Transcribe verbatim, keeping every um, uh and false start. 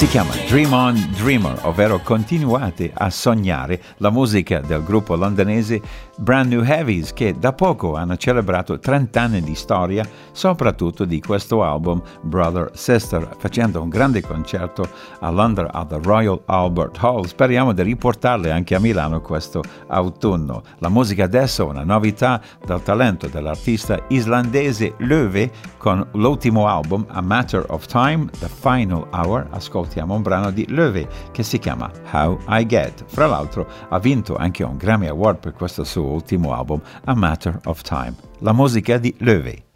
Si chiama Dream On Dreamer, ovvero continuate a sognare, la musica del gruppo londinese Brand New Heavies, che da poco hanno celebrato trenta anni di storia, soprattutto di questo album Brother Sister, facendo un grande concerto a Londra alla Royal Albert Hall. Speriamo di riportarle anche a Milano questo autunno. La musica adesso è una novità del talento dell'artista islandese Löwe con l'ultimo album A Matter of Time, The Final Hour. Ascoltiamo un brano di Löwe che si chiama How I Get. Fra l'altro ha vinto anche un Grammy Award per questo suo ultimo album A Matter of Time. La musica di Löwe.